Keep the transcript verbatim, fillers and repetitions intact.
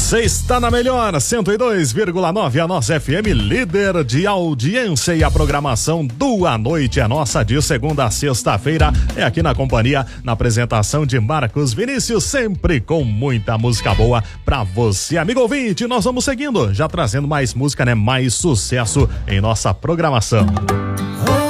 Você está na melhor cento e dois vírgula nove, a nossa F M, líder de audiência, e a programação do A Noite é nossa de segunda a sexta-feira. É aqui na companhia, na apresentação de Marcos Vinícius, sempre com muita música boa pra você, amigo ouvinte. Nós vamos seguindo, já trazendo mais música, né? Mais sucesso em nossa programação.